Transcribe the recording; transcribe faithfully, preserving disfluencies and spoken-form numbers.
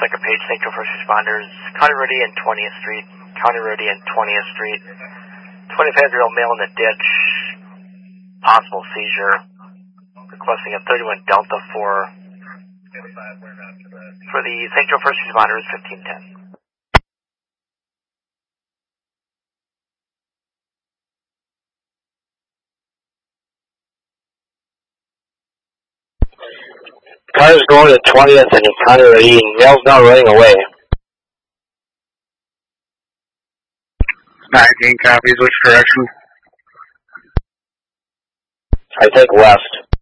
second page, Saint Joe First Responders, County Road E and twentieth Street, County Road E and twentieth Street, twenty-five-year-old male in the ditch, possible seizure, requesting a thirty-one Delta for, for the Saint Joe First Responders, fifteen ten. Car's going to twentieth and it's County Road E, and Male's now running away. nineteen copies, which direction? I think west.